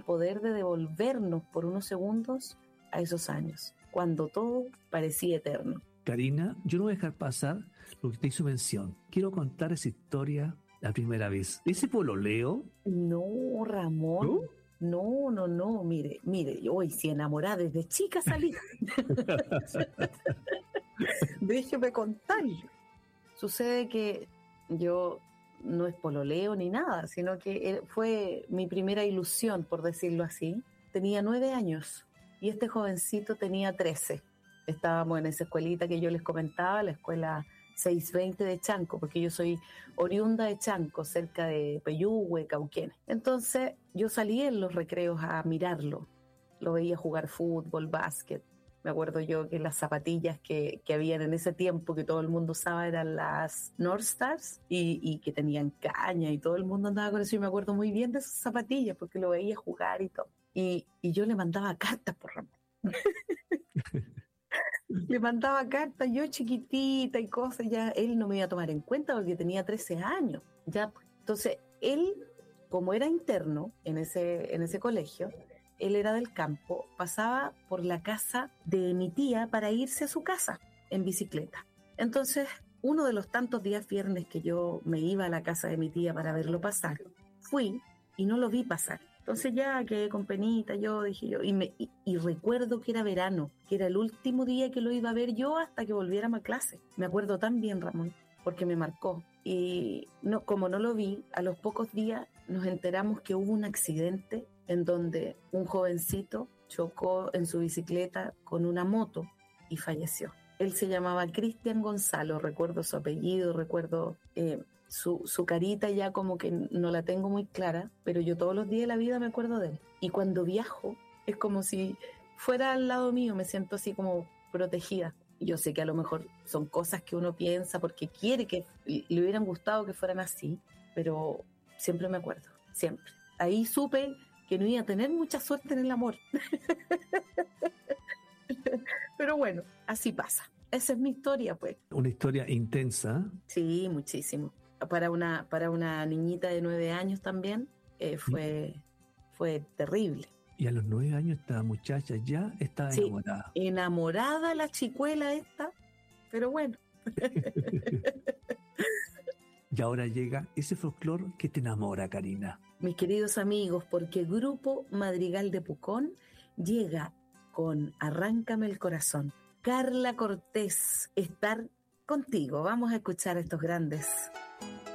poder de devolvernos por unos segundos a esos años, cuando todo parecía eterno. Karina, yo no voy a dejar pasar lo que te hizo mención. Quiero contar esa historia la primera vez. ¿Ese pololeo? No, Ramón. No, mire, yo hoy sí enamorada desde chica salí. Déjeme contarle. Sucede que yo no es pololeo ni nada, sino que fue mi primera ilusión, por decirlo así. Tenía 9 años y este jovencito tenía 13. Estábamos en esa escuelita que yo les comentaba, la escuela 620 de Chanco, porque yo soy oriunda de Chanco, cerca de Peyúgue, Cauquenes. Entonces yo salí en los recreos a mirarlo. Lo veía jugar fútbol, básquet. Me acuerdo yo que las zapatillas que habían en ese tiempo, que todo el mundo usaba, eran las North Stars y que tenían caña y todo el mundo andaba con eso. Y me acuerdo muy bien de esas zapatillas porque lo veía jugar y todo. Y yo le mandaba cartas por Ramón. Le mandaba cartas, yo chiquitita y cosas, ya él no me iba a tomar en cuenta porque tenía 13 años. Ya, pues. Entonces, él, como era interno en ese colegio, él era del campo, pasaba por la casa de mi tía para irse a su casa en bicicleta. Entonces, uno de los tantos días viernes que yo me iba a la casa de mi tía para verlo pasar, fui y no lo vi pasar. Entonces ya quedé con penita, dije yo, y recuerdo que era verano, que era el último día que lo iba a ver yo hasta que volviéramos a clase. Me acuerdo tan bien, Ramón, porque me marcó. Y como no lo vi, a los pocos días nos enteramos que hubo un accidente en donde un jovencito chocó en su bicicleta con una moto y falleció. Él se llamaba Cristian Gonzalo, recuerdo su apellido, recuerdo su carita, ya como que no la tengo muy clara, pero yo todos los días de la vida me acuerdo de él. Y cuando viajo es como si fuera al lado mío, me siento así como protegida. Yo sé que a lo mejor son cosas que uno piensa porque quiere que le hubieran gustado que fueran así, pero siempre me acuerdo, siempre. Ahí supe que no iba a tener mucha suerte en el amor. Pero bueno, así pasa. Esa es mi historia, pues. Una historia intensa. Sí, muchísimo. Para una niñita de 9 años también fue terrible. Y a los 9 años esta muchacha ya estaba enamorada. Enamorada la chicuela esta, pero bueno. Y ahora llega ese folclore que te enamora, Karina. Mis queridos amigos, porque Grupo Madrigal de Pucón llega con Arráncame el Corazón. Carla Cortés, estar contigo. Vamos a escuchar a estos grandes.